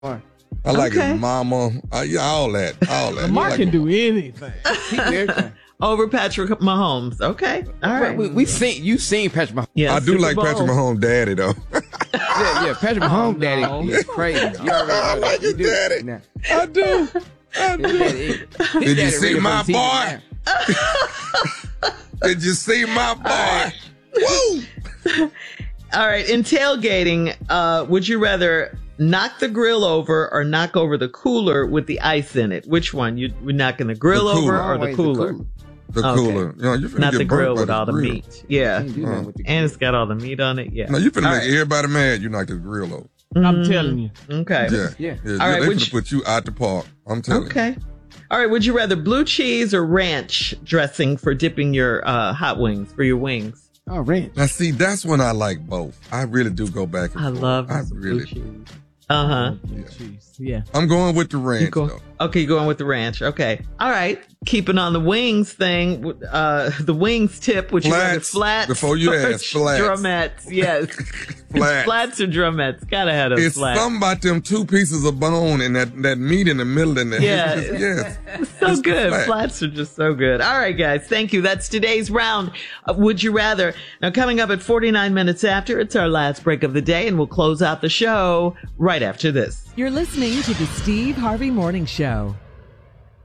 I like his mama. Yeah, all that. Lamar like can do anything. He can do everything. Over Patrick Mahomes. Okay. All right. You seen Patrick Mahomes. Yeah, I do Super like Bowl. Patrick Mahomes' daddy, though. Yeah, Patrick Mahomes' daddy is crazy. You already know I like that. his daddy. Nah. I do. Did you see my boy? Did you see my boy? Woo! All right. In tailgating, would you rather knock the grill over or knock over the cooler with the ice in it? Which one? You knocking the grill The cooler. over or the cooler? The Okay. cooler. You know, you finna Not get the burnt grill by with the all the grill. meat. Yeah. And And it's got all the meat on it. Yeah. No, you finna All make right. everybody mad. You knock the grill over. I'm telling you. Okay. Yeah. All right, They would finna you- put you out the park. I'm telling you. Okay. All right. Would you rather blue cheese or ranch dressing for dipping your hot wings for your wings? Oh, ranch. Now, see, that's when I like both. I really do go back and I forth. love I blue really cheese. do. Uh-huh. Cheese. Yeah. I'm going with the ranch, Go- though. Okay, you're going with the ranch. Okay. All right. Keeping on the wings thing, the wings tip, would you rather Flats. flats? Before you or ask, flats. Drumettes. Yes. Flats. Flats or drumettes. Gotta have those It's flats. something about them two pieces of bone and that meat in the middle and that. Yeah. Yes. So It's good. flat. Flats are just so good. All right, guys. Thank you. That's today's round. Would you rather? Now, coming up at 49 minutes after, it's our last break of the day, and we'll close out the show right after this. You're listening to the Steve Harvey Morning Show.